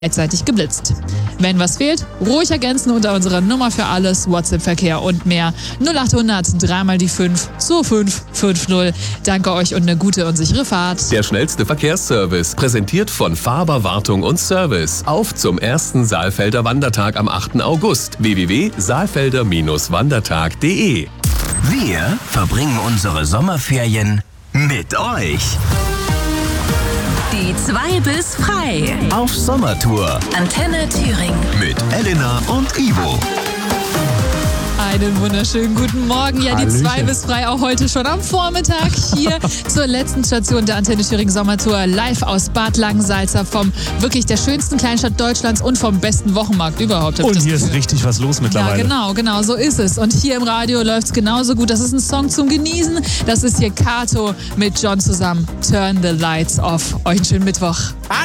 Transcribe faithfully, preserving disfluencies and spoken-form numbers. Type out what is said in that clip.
gleichzeitig geblitzt. Wenn was fehlt, ruhig ergänzen unter unserer Nummer für alles, WhatsApp-Verkehr und mehr. null acht hundert, dreimal die fünf, zwei fünf fünf null. Danke euch und eine gute und sichere Fahrt. Der schnellste Verkehrsservice, präsentiert von Faber Wartung und Service. Auf zum ersten Saalfelder Wandertag am achten August. w w w punkt saalfelder Wandertag punkt de. Wir verbringen unsere Sommerferien mit euch. Die zwei bis frei. Auf Sommertour Antenne Thüringen. mit Elena und Ivo. Einen wunderschönen guten Morgen. Ja, die Hallöchen. zwei bis frei auch heute schon am Vormittag hier zur letzten Station der Antenne Thüringen Sommertour. Live aus Bad Langensalza vom wirklich der schönsten Kleinstadt Deutschlands und vom besten Wochenmarkt überhaupt. Hab ich Und das hier ist Gefühl. richtig was los mittlerweile. Ja, genau, genau, so ist es. Und hier im Radio läuft es genauso gut. Das ist ein Song zum Genießen. Das ist hier Kato mit John zusammen. Turn the Lights Off. Euch einen schönen Mittwoch.